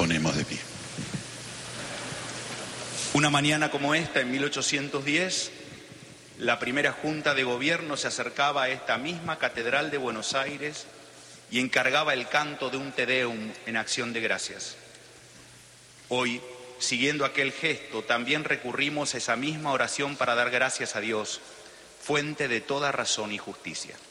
ponemos de pie. Una mañana como esta, en 1810, la primera Junta de Gobierno se acercaba a esta misma Catedral de Buenos Aires y encargaba el canto de un Te Deum en acción de gracias. Hoy, siguiendo aquel gesto, también recurrimos a esa misma oración para dar gracias a Dios, fuente de toda razón y justicia.